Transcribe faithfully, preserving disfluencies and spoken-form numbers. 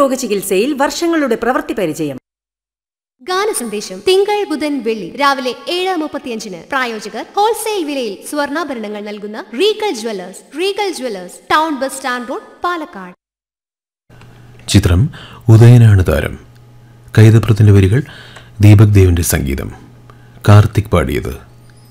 നേത്രരോഗ ചികിത്സയിൽ വർഷങ്ങളുടെ പ്രവൃത്തി പരിചയം. ഗാനസന്ദേശം തിങ്കൾ ബുധൻ വെള്ളി രാവിലെ ഏഴ് മുപ്പത്തിയഞ്ചിന്. പ്രായോജകർ ഹോൾസെയിൽ വിലയിൽ സ്വർണ്ണാഭരണങ്ങൾ നൽകുന്ന Regal Jewellers. Regal Jewellers, town bus stand road, Palakkad. ചിത്രം ഉദയനാണ് താരം. കൈതപ്രത്തിന്റെ വരികൾ, ദീപക് ദേവിന്റെ സംഗീതം. കാർത്തിക് പാടിയത്.